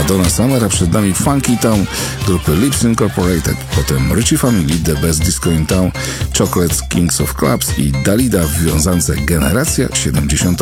Donna Summer, a przed nami Funky Town grupy Lips Incorporated, potem Richie Family, The Best Disco in Town, Chocolates, Kings of Clubs i Dalida w wiązance Generacja 70.